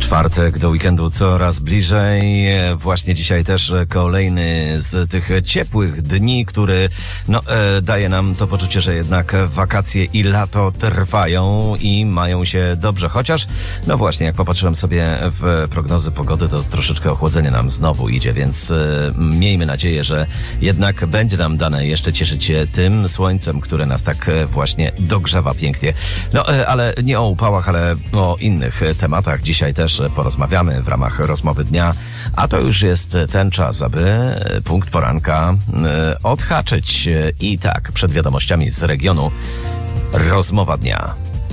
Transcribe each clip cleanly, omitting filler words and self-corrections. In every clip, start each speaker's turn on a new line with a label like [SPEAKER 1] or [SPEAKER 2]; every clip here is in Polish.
[SPEAKER 1] Czwartek do weekendu coraz bliżej. Właśnie dzisiaj też kolejny z tych ciepłych dni, który daje nam to poczucie, że jednak wakacje i lato trwają i mają się dobrze. Chociaż, właśnie, jak popatrzyłem sobie w prognozy pogody, to troszeczkę ochłodzenie nam znowu idzie, więc miejmy nadzieję, że jednak będzie nam dane jeszcze cieszyć się tym słońcem, które nas tak właśnie dogrzewa pięknie. Ale nie o upałach, ale o innych tematach. Dzisiaj też porozmawiamy w ramach rozmowy dnia, a to już jest ten czas, aby punkt poranka odhaczyć. I tak, przed wiadomościami z regionu, rozmowa dnia.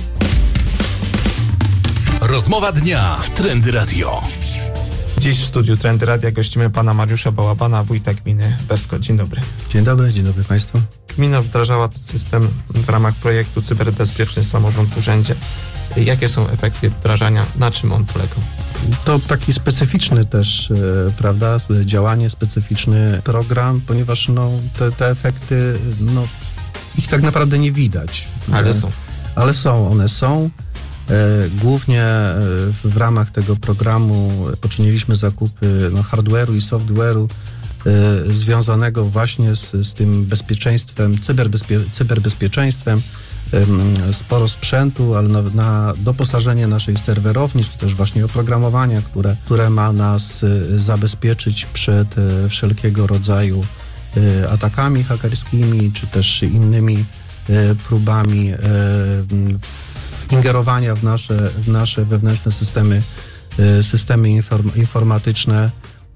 [SPEAKER 2] Rozmowa dnia w Trendy Radio.
[SPEAKER 3] Dziś w studiu Trendy Radia gościmy pana Mariusza Bałabana, wójta gminy Besko. Dzień dobry.
[SPEAKER 4] Dzień dobry Państwu.
[SPEAKER 3] Gmina wdrażała ten system w ramach projektu Cyberbezpieczny Samorząd w Urzędzie. Jakie są efekty wdrażania? Na czym on polegał?
[SPEAKER 4] To taki specyficzny też, działanie, specyficzny program, ponieważ te efekty, ich tak naprawdę nie widać. One są. Głównie w ramach tego programu poczyniliśmy zakupy hardware'u i software'u związanego właśnie z tym bezpieczeństwem, cyberbezpieczeństwem. Sporo sprzętu, ale na doposażenie naszej serwerowni, czy też właśnie oprogramowania, które ma nas zabezpieczyć przed wszelkiego rodzaju atakami hakerskimi, czy też innymi próbami ingerowania w nasze wewnętrzne systemy informatyczne.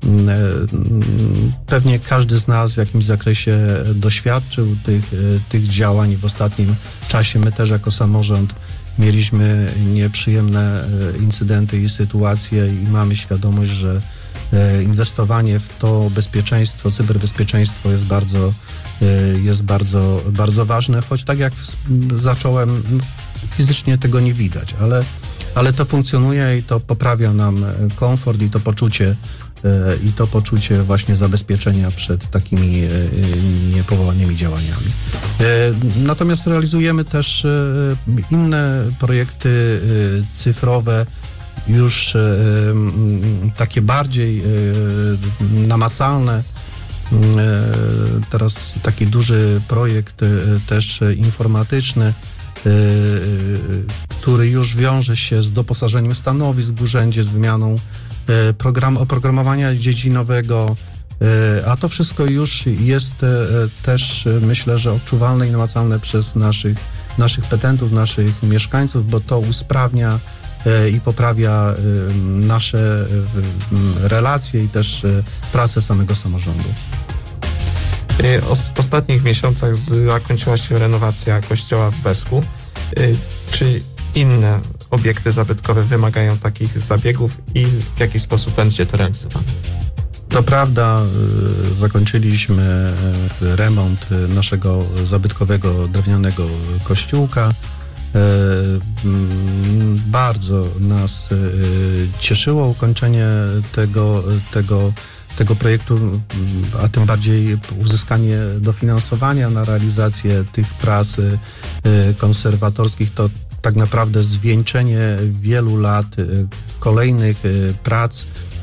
[SPEAKER 4] Pewnie każdy z nas w jakimś zakresie doświadczył tych działań w ostatnim czasie. My też jako samorząd mieliśmy nieprzyjemne incydenty i sytuacje i mamy świadomość, że inwestowanie w to bezpieczeństwo, cyberbezpieczeństwo jest bardzo ważne, choć tak jak zacząłem, fizycznie tego nie widać, ale to funkcjonuje i to poprawia nam komfort i to poczucie właśnie zabezpieczenia przed takimi niepowołanymi działaniami. Natomiast realizujemy też inne projekty cyfrowe, już takie bardziej namacalne. Teraz taki duży projekt też informatyczny, który już wiąże się z doposażeniem stanowisk w urzędzie, z wymianą oprogramowania dziedzinowego, a to wszystko już jest też, myślę, że odczuwalne i namacalne przez naszych petentów, naszych mieszkańców, bo to usprawnia i poprawia nasze relacje i też pracę samego samorządu.
[SPEAKER 3] W ostatnich miesiącach zakończyła się renowacja kościoła w Besku. Czy inne obiekty zabytkowe wymagają takich zabiegów i w jaki sposób będzie to realizowane?
[SPEAKER 4] To prawda, zakończyliśmy remont naszego zabytkowego drewnianego kościółka. Bardzo nas cieszyło ukończenie tego projektu, a tym bardziej uzyskanie dofinansowania na realizację tych prac konserwatorskich. To tak naprawdę zwieńczenie wielu lat kolejnych prac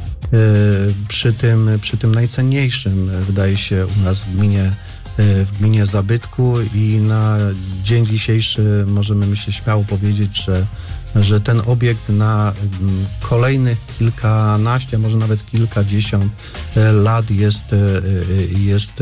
[SPEAKER 4] przy tym najcenniejszym, wydaje się, u nas w gminie zabytku i na dzień dzisiejszy możemy, myślę, śmiało powiedzieć, że ten obiekt na kolejnych kilkanaście, może nawet kilkadziesiąt lat jest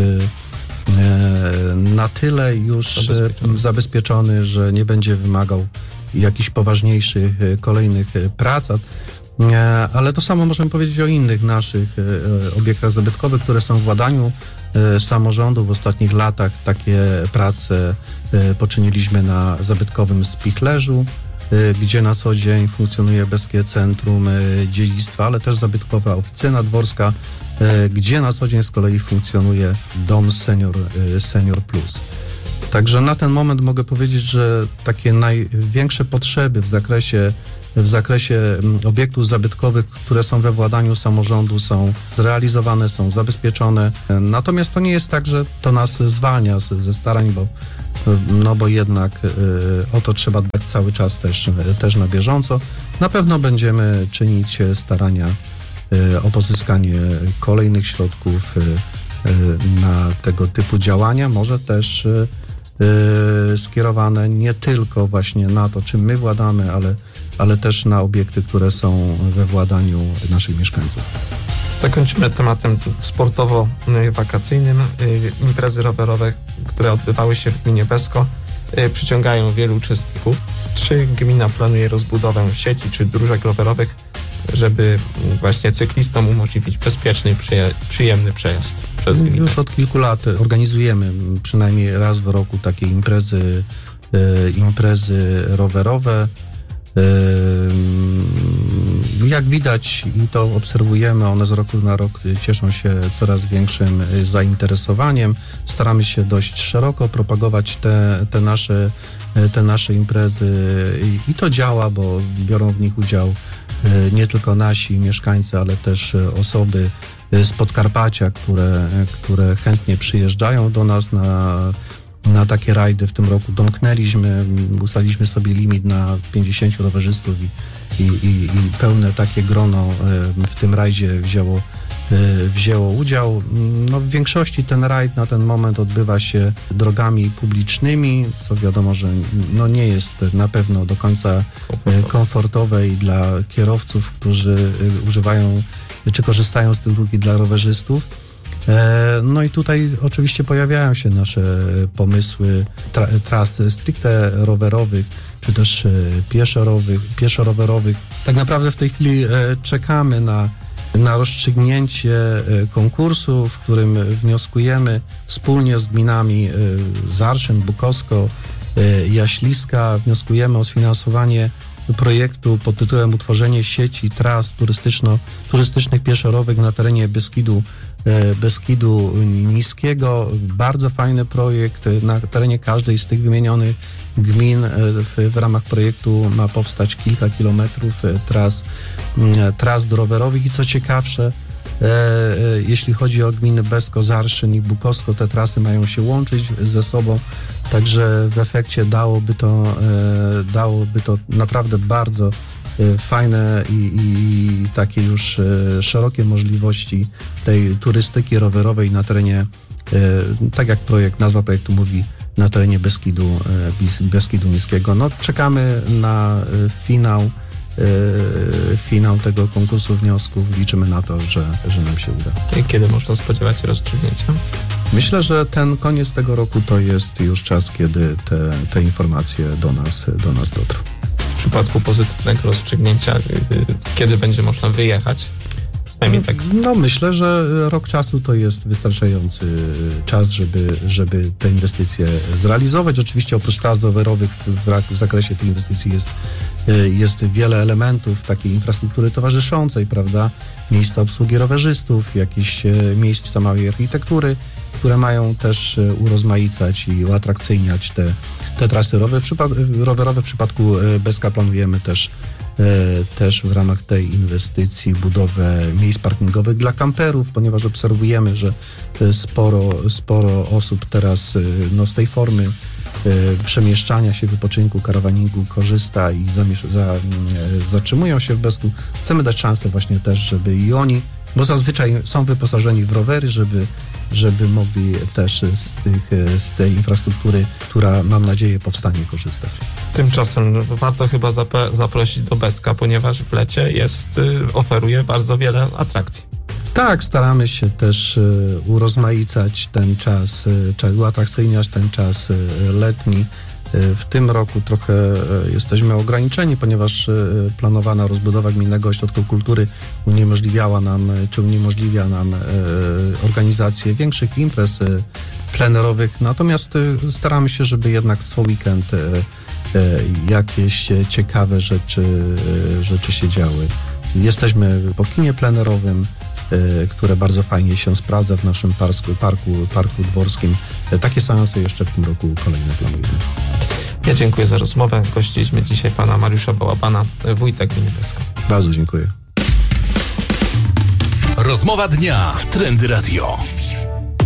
[SPEAKER 4] na tyle już zabezpieczony, że nie będzie wymagał jakichś poważniejszych kolejnych prac. Ale to samo możemy powiedzieć o innych naszych obiektach zabytkowych, które są w władaniu samorządu. W ostatnich latach takie prace poczyniliśmy na zabytkowym Spichlerzu, gdzie na co dzień funkcjonuje Beskie Centrum Dziedzictwa, ale też zabytkowa oficyna dworska, gdzie na co dzień z kolei funkcjonuje Dom Senior Plus. Także na ten moment mogę powiedzieć, że takie największe potrzeby w zakresie obiektów zabytkowych, które są we władaniu samorządu, są zrealizowane, są zabezpieczone. Natomiast to nie jest tak, że to nas zwalnia ze starań, bo no bo jednak o to trzeba dbać cały czas też na bieżąco. Na pewno będziemy czynić starania o pozyskanie kolejnych środków na tego typu działania, może też skierowane nie tylko właśnie na to, czym my władamy, ale też na obiekty, które są we władaniu naszych mieszkańców.
[SPEAKER 3] Zakończymy tematem sportowo-wakacyjnym. Imprezy rowerowe, które odbywały się w gminie Besko, przyciągają wielu uczestników. Czy gmina planuje rozbudowę sieci czy dróżek rowerowych, żeby właśnie cyklistom umożliwić bezpieczny, przyjemny przejazd przez gminę?
[SPEAKER 4] Już od kilku lat organizujemy przynajmniej raz w roku takie imprezy rowerowe. Jak widać i to obserwujemy, one z roku na rok cieszą się coraz większym zainteresowaniem. Staramy się dość szeroko propagować te nasze imprezy i to działa, bo biorą w nich udział nie tylko nasi mieszkańcy, ale też osoby z Podkarpacia, które chętnie przyjeżdżają do nas na takie rajdy. W tym roku ustaliliśmy sobie limit na 50 rowerzystów i pełne takie grono w tym rajdzie wzięło udział. No, w większości ten rajd na ten moment odbywa się drogami publicznymi, co wiadomo, że no, nie jest na pewno do końca komfortowe i dla kierowców, którzy używają czy korzystają z tych dróg, i dla rowerzystów. No i tutaj oczywiście pojawiają się nasze pomysły tras stricte rowerowych, czy też pieszo-rowerowych. Tak naprawdę w tej chwili czekamy na rozstrzygnięcie konkursu, w którym wnioskujemy wspólnie z gminami Zarszyn, Bukowsko, Jaśliska, wnioskujemy o sfinansowanie projektu pod tytułem Utworzenie sieci tras turystycznych pieszo-rowerowych na terenie Beskidu Niskiego. Bardzo fajny projekt. Na terenie każdej z tych wymienionych gmin w ramach projektu ma powstać kilka kilometrów tras rowerowych i co ciekawsze, jeśli chodzi o gminy Besko, Zarszyn i Bukowsko, te trasy mają się łączyć ze sobą, także w efekcie dałoby to naprawdę bardzo fajne i takie już szerokie możliwości tej turystyki rowerowej na terenie, tak jak nazwa projektu mówi, na terenie Beskidu Niskiego. No, czekamy na finał tego konkursu wniosków. Liczymy na to, że nam się uda.
[SPEAKER 3] I kiedy można spodziewać się rozstrzygnięcia?
[SPEAKER 4] Myślę, że koniec tego roku to jest już czas, kiedy te informacje do nas dotrą.
[SPEAKER 3] W przypadku pozytywnego rozstrzygnięcia, kiedy będzie można wyjechać? Tak.
[SPEAKER 4] No myślę, że rok czasu to jest wystarczający czas, żeby te inwestycje zrealizować. Oczywiście oprócz tras rowerowych w zakresie tej inwestycji jest wiele elementów takiej infrastruktury towarzyszącej, prawda? Miejsca obsługi rowerzystów, jakieś miejsca małej architektury, które mają też urozmaicać i uatrakcyjniać te trasy rowerowe. W przypadku Beska planujemy też w ramach tej inwestycji budowę miejsc parkingowych dla kamperów, ponieważ obserwujemy, że sporo osób teraz z tej formy przemieszczania się, wypoczynku, karawaningu korzysta i zatrzymują się w Besku. Chcemy dać szansę właśnie też, żeby i oni, bo zazwyczaj są wyposażeni w rowery, żeby mogli też z tej infrastruktury, która mam nadzieję powstanie, korzystać.
[SPEAKER 3] Tymczasem warto chyba zaprosić do Beska, ponieważ w lecie oferuje bardzo wiele atrakcji.
[SPEAKER 4] Tak, staramy się też urozmaicać ten czas, uatrakcyjniać ten czas letni. W tym roku trochę jesteśmy ograniczeni, ponieważ planowana rozbudowa Gminnego Ośrodka Kultury uniemożliwia nam organizację większych imprez plenerowych. Natomiast staramy się, żeby jednak co weekend jakieś ciekawe rzeczy się działy. Jesteśmy po kinie plenerowym, które bardzo fajnie się sprawdza w naszym parku dworskim. Takie seanse jeszcze w tym roku kolejne planujemy.
[SPEAKER 3] Ja dziękuję za rozmowę. Gościliśmy dzisiaj pana Mariusza Bałabana, wójta gminy Besko.
[SPEAKER 4] Bardzo dziękuję.
[SPEAKER 2] Rozmowa dnia w Trendy Radio.